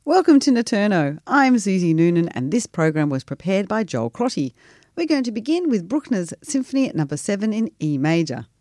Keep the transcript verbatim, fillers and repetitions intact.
Welcome to Naturno. I'm Susie Noonan and this program was prepared by Joel Crotty. We're going to begin with Bruckner's Symphony at number seven in E major.